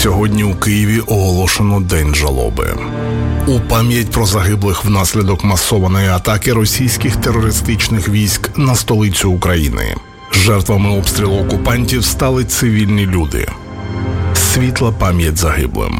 Сьогодні у Києві оголошено День жалоби. У пам'ять про загиблих внаслідок масованої атаки російських терористичних військ на столицю України. Жертвами обстрілу окупантів стали цивільні люди. Світла пам'ять загиблим.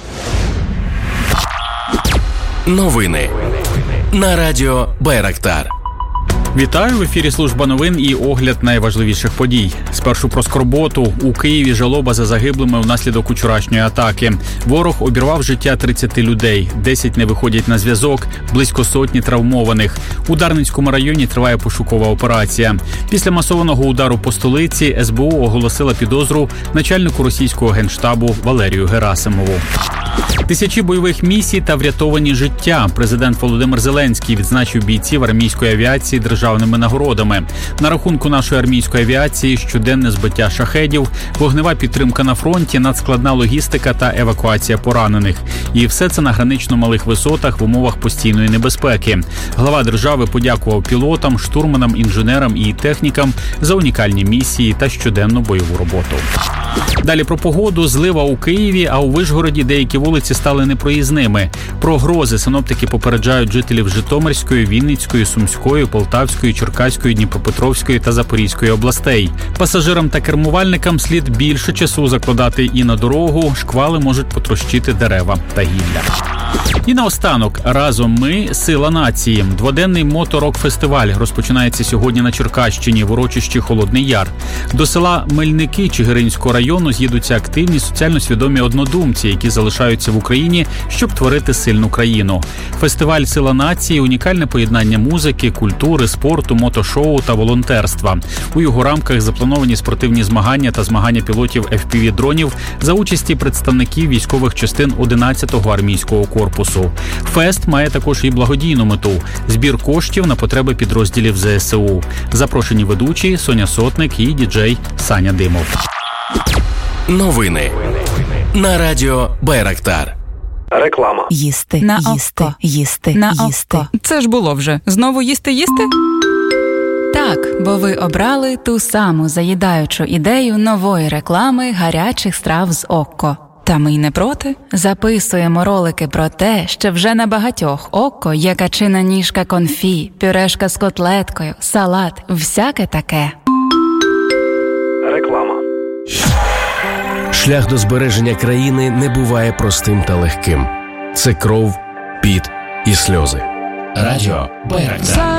Новини на радіо Байрактар. Вітаю, в ефірі служба новин і огляд найважливіших подій. Спершу про скорботу. У Києві жалоба за загиблими внаслідок вчорашньої атаки. Ворог обірвав життя 30 людей, 10 не виходять на зв'язок, близько сотні травмованих. У Дарницькому районі триває пошукова операція. Після масованого удару по столиці СБУ оголосила підозру начальнику російського генштабу Валерію Герасимову. Тисячі бойових місій та врятовані життя. Президент Володимир Зеленський відзначив бійців армійської авіації державними нагородами. На рахунку нашої армійської авіації щоденне збиття шахедів, вогнева підтримка на фронті, надскладна логістика та евакуація поранених. І все це на гранично малих висотах в умовах постійної небезпеки. Глава держави подякував пілотам, штурманам, інженерам і технікам за унікальні місії та щоденну бойову роботу. Далі про погоду. Злива у Києві, а у Вишгороді деякі вулиці стали непроїзними. Про грози синоптики попереджають жителів Житомирської, Вінницької, Сумської, Полтавської, Черкаської, Дніпропетровської та Запорізької областей. Пасажирам та кермувальникам слід більше часу закладати і на дорогу, шквали можуть потрощити дерева та гілля. І наостанок, разом ми – сила нації. Дводенний моторок-фестиваль розпочинається сьогодні на Черкащині в урочищі Холодний Яр. До села Мельники Чигиринського району з'їдуться активні соціально свідомі однодумці, які залишаються в Україні, щоб творити сильну країну. Фестиваль «Сила нації» – унікальне поєднання музики, культури, спорту, мотошоу та волонтерства. У його рамках заплановані спортивні змагання та змагання пілотів FPV-дронів за участі представників військових частин 11-го армійського корпусу. Фест має також і благодійну мету – збір коштів на потреби підрозділів ЗСУ. Запрошені ведучі Соня Сотник і діджей Саня Димов. Новини на радіо Байрактар. Реклама. Їсти, на їсти, око. їсти, На їсти. око. Це ж було вже. Знову їсти? Так, бо ви обрали ту саму заїдаючу ідею нової реклами гарячих страв з Окко. Та ми й не проти. Записуємо ролики про те, що вже на багатьох Окко є качина ніжка конфі, пюрешка з котлеткою, салат, всяке таке. Реклама. Шлях до збереження країни не буває простим та легким. Це кров, піт і сльози. Радіо Байрактар.